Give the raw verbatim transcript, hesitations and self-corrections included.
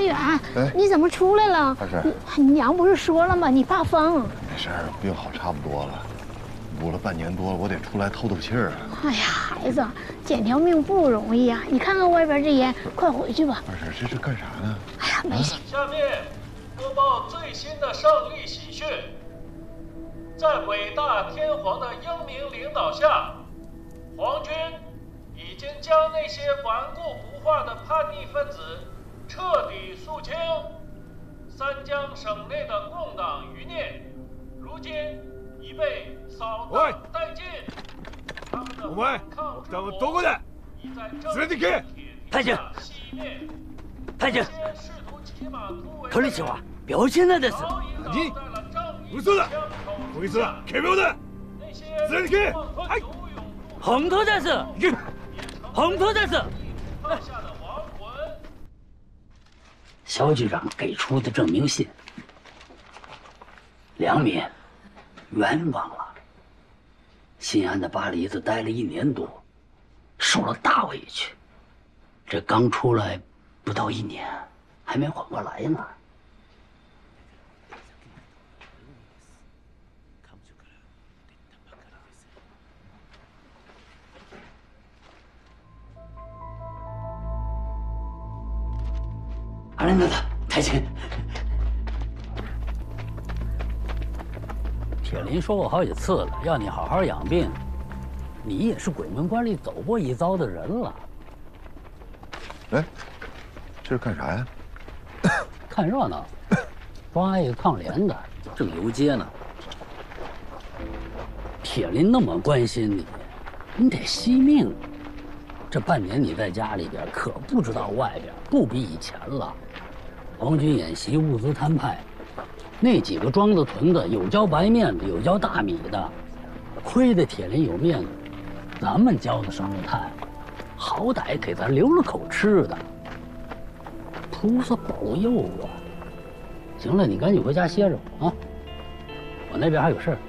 远， 哎， 你怎么出来了？ 大婶， 你娘不是说了吗？你怕风。 没事儿，病好差不多了，捂了半年多了，我得出来透透气儿啊。 哎呀，孩子，捡条命不容易啊！你看看外边这烟，快回去吧。 二婶，这是干啥呢？ 哎呀，没事。 下面播报最新的胜利喜讯，在伟大天皇的英明领导下，皇军已经将那些顽固不化的叛逆分子彻底肃清，三江省内的共党余孽，如今已被扫荡殆尽。 お前、奥多どこだ？連れてけ！ 太监，太监，トリチは病気なんです。 何？嘘だ！こいつは仮病だ！連れてけ！はい。 本当です。本当です。肖局长给出的证明信，良民冤枉了。新安的巴黎子待了一年多，受了大委屈。这刚出来不到一年，还没缓过来呢。阿兰德的太监，铁林说过好几次了，要你好好养病。你也是鬼门关里走过一遭的人了。 哎，这是干啥呀？ 看热闹，抓一个抗联的，正游街呢。铁林那么关心你，你得惜命。这半年你在家里边，可不知道外边不比以前了。皇军演习，物资摊派，那几个庄子屯子有交白面的，有交大米的，亏得铁林有面子，咱们交的商业炭，好歹给咱留了口吃的。菩萨保佑啊！行了，你赶紧回家歇着啊，我那边还有事儿。